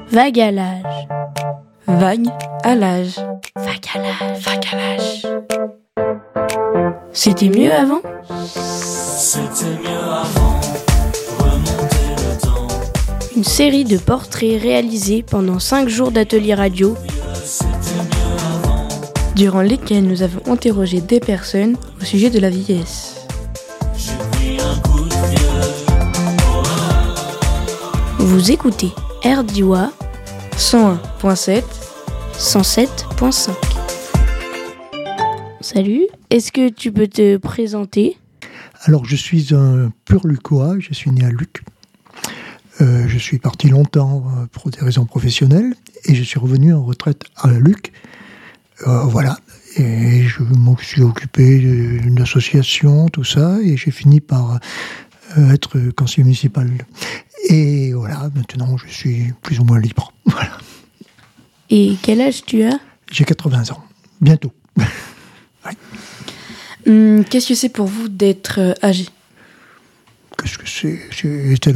Vague à l'âge. Vague à l'âge. Vague à l'âge. Vague à l'âge. C'était mieux avant ? C'était mieux avant. Remonter le temps. Une série de portraits réalisés pendant 5 jours d'atelier radio, Durant lesquels nous avons interrogé des personnes au sujet de la vieillesse. J'ai pris un coup de vieux. vous écoutez RDIWA 101.7. 107.5. Salut, est-ce que tu peux te présenter ? Alors, je suis un pur Lucois, je suis né à Luc. Je suis parti longtemps pour des raisons professionnelles et je suis revenu en retraite à Luc. Voilà. Et je me suis occupé d'une association, tout ça, et j'ai fini par être conseiller municipal. Et voilà, maintenant je suis plus ou moins libre. Voilà. Et quel âge tu as ? J'ai 80 ans, bientôt. Ouais. Qu'est-ce que c'est pour vous d'être âgé ? Qu'est-ce que c'est ? C'est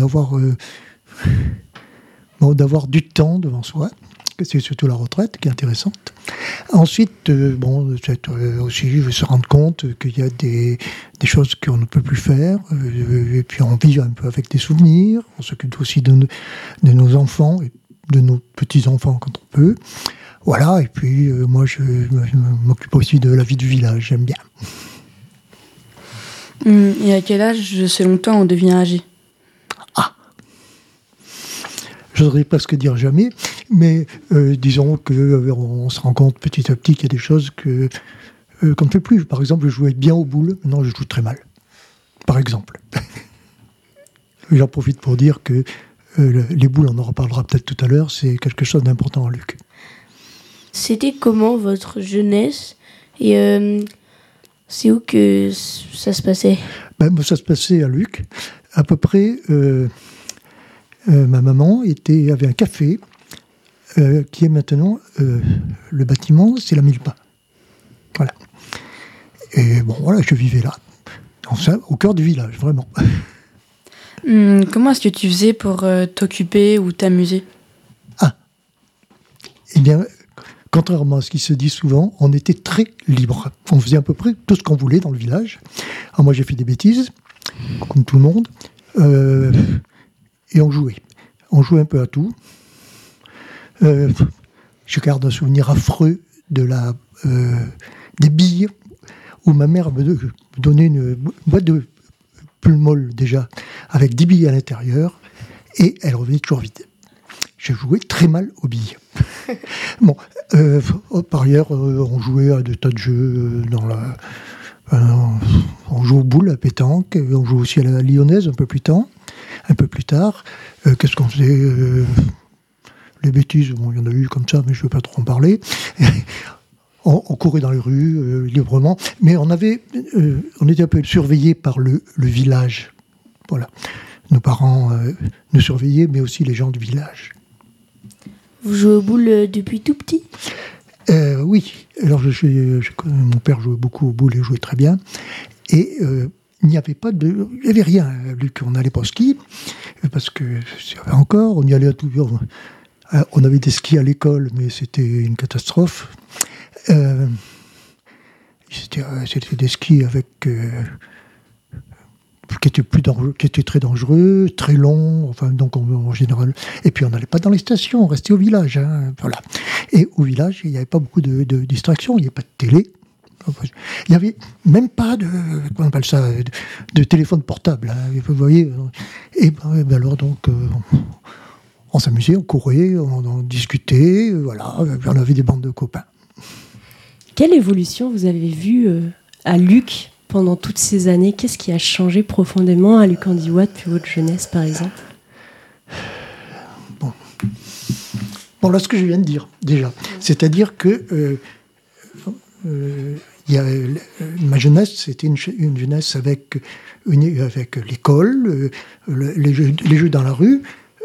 d'avoir du temps devant soi. C'est surtout la retraite qui est intéressante. Ensuite, c'est aussi se rendre compte qu'il y a des choses qu'on ne peut plus faire. Et puis on vit un peu avec des souvenirs. On s'occupe aussi de nos enfants et de nos petits-enfants quand on peut. Voilà, et puis moi je m'occupe aussi de la vie du village, j'aime bien. Et à quel âge, selon toi, on devient âgé ? Je n'oserais presque dire jamais, mais disons qu'on se rend compte petit à petit qu'il y a des choses qu'on ne fait plus. Par exemple, je jouais bien aux boules, maintenant je joue très mal. Par exemple. J'en profite pour dire que les boules, on en reparlera peut-être tout à l'heure, c'est quelque chose d'important à Luc. C'était comment votre jeunesse ? Et c'est où que ça se passait ? Ça se passait à Luc. À peu près... ma maman avait un café qui est maintenant le bâtiment, c'est la Mille-Pas. Voilà. Et voilà, je vivais là, au cœur du village, vraiment. Comment est-ce que tu faisais pour t'occuper ou t'amuser ? Eh bien, contrairement à ce qui se dit souvent, on était très libre. On faisait à peu près tout ce qu'on voulait dans le village. Alors moi, j'ai fait des bêtises, comme tout le monde. Et on jouait. On jouait un peu à tout. Je garde un souvenir affreux des billes où ma mère me donnait une boîte de pulmol déjà, avec 10 billes à l'intérieur, et elle revenait toujours vide. Je jouais très mal aux billes. Par ailleurs, on jouait à des tas de jeux on joue aux boules, à pétanque, on joue aussi à la lyonnaise un peu plus tard. Qu'est-ce qu'on faisait les bêtises, il y en a eu comme ça, mais je ne veux pas trop en parler. On courait dans les rues librement, mais on était un peu surveillés par le village. Voilà. Nos parents nous surveillaient, mais aussi les gens du village. Vous jouez aux boules depuis tout petit ? Oui. Alors, mon père jouait beaucoup aux boules et jouait très bien. Et il n'y avait rien, Luc. On n'allait pas au ski, parce que s'il y avait encore, on y allait à tout. On avait des skis à l'école, mais c'était une catastrophe. C'était des skis qui étaient très dangereux, très longs, donc en général. Et puis on n'allait pas dans les stations, on restait au village. Voilà. Et au village, il n'y avait pas beaucoup de distractions, il n'y avait pas de télé. Il n'y avait même pas de téléphone portable. Vous voyez. Et alors donc, on s'amusait, on courait, on discutait, voilà. On avait des bandes de copains. Quelle évolution vous avez vue à Luc pendant toutes ces années ? Qu'est-ce qui a changé profondément à Luc-en-Diois depuis votre jeunesse, par exemple ? Là, ce que je viens de dire, déjà. C'est-à-dire que ma jeunesse, c'était une jeunesse avec l'école, les jeux dans la rue.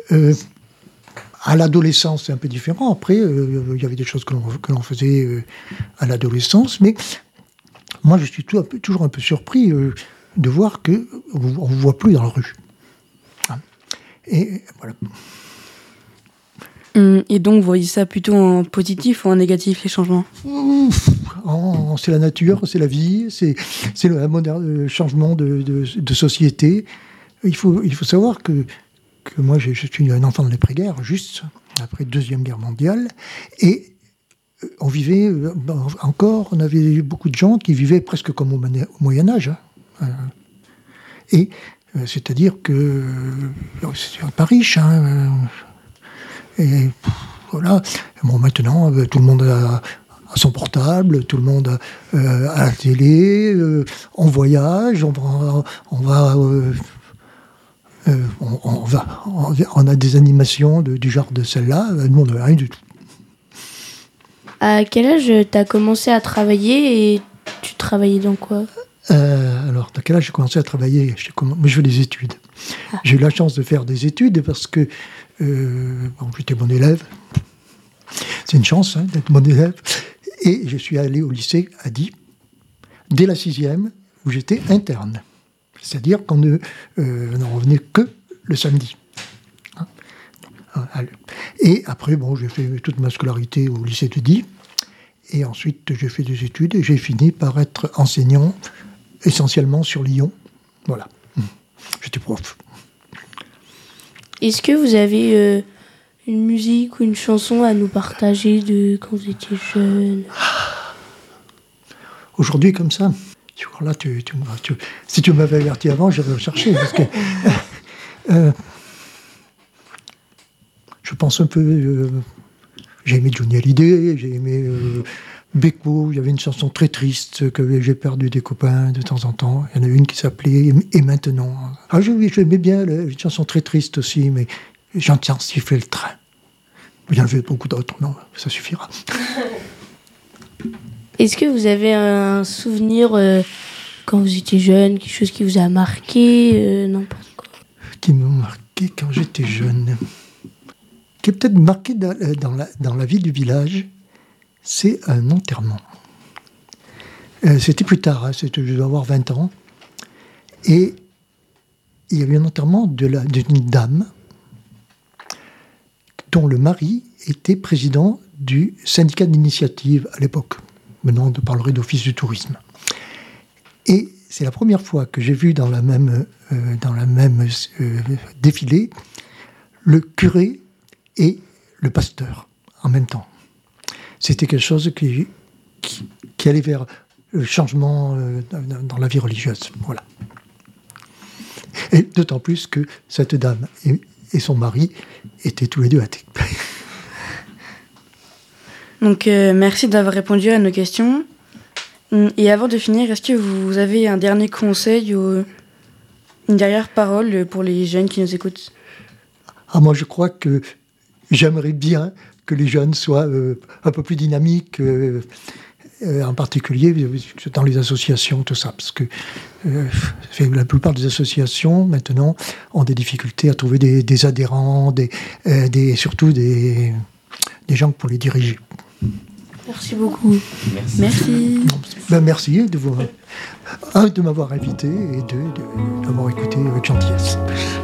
À l'adolescence, c'est un peu différent. Après, il y avait des choses que l'on faisait à l'adolescence. Mais moi, je suis toujours un peu surpris de voir qu'on ne vous voit plus dans la rue. Et voilà. Et donc, vous voyez ça plutôt en positif ou en négatif, les changements? C'est la nature, c'est la vie, c'est le changement de société. Il faut savoir que moi, je suis un enfant de l'après-guerre, juste après la Deuxième Guerre mondiale, et on vivait encore, on avait beaucoup de gens qui vivaient presque comme au Moyen-Âge. Et c'est-à-dire que c'était pas riche, et voilà. Bon, maintenant, tout le monde a son portable, tout le monde a la télé, on voyage, on a des animations du genre de celle-là. Nous, on n'a rien du tout. À quel âge tu as commencé à travailler et tu travaillais dans quoi? Alors, à quel âge j'ai commencé à travailler? Mais je fais des études. Ah. J'ai eu la chance de faire des études parce que j'étais bon élève. C'est une chance d'être bon élève. Et je suis allé au lycée à Die, dès la 6e, où j'étais interne. C'est-à-dire qu'on n'en revenait que le samedi. Et après, j'ai fait toute ma scolarité au lycée de Die. Et ensuite, j'ai fait des études et j'ai fini par être enseignant, essentiellement sur Lyon. Voilà. J'étais prof. Est-ce que vous avez une musique ou une chanson à nous partager de quand vous étiez jeune? Aujourd'hui, comme ça, là, si tu m'avais averti avant, j'aurais cherché. Parce que je pense un peu... j'ai aimé Johnny Hallyday, j'ai aimé Beko. Il y avait une chanson très triste que j'ai perdu des copains de temps en temps. Il y en a une qui s'appelait « Et maintenant ». Ah, j'aimais bien une chanson très triste aussi, mais j'entends siffler le train. Il y en avait beaucoup d'autres, non, ça suffira. Est-ce que vous avez un souvenir quand vous étiez jeune, quelque chose qui vous a marqué, n'importe quoi? Qui m'a marqué quand j'étais jeune, qui est peut-être marqué dans la vie du village, c'est un enterrement. C'était plus tard, je devais avoir 20 ans, et il y avait un enterrement d'une dame dont le mari était président du syndicat d'initiative à l'époque. Maintenant, on parlerait d'office du tourisme. Et c'est la première fois que j'ai vu dans la même défilé le curé et le pasteur en même temps. C'était quelque chose qui allait vers le changement dans la vie religieuse. Voilà. Et d'autant plus que cette dame et son mari étaient tous les deux athées. Donc, merci d'avoir répondu à nos questions. Et avant de finir, est-ce que vous avez un dernier conseil ou une dernière parole pour les jeunes qui nous écoutent? Moi, je crois que j'aimerais bien que les jeunes soient un peu plus dynamiques, en particulier dans les associations, tout ça. Parce que la plupart des associations, maintenant, ont des difficultés à trouver des adhérents, surtout des gens pour les diriger. Merci beaucoup. Merci. Merci de m'avoir invité et de m'avoir écouté avec gentillesse.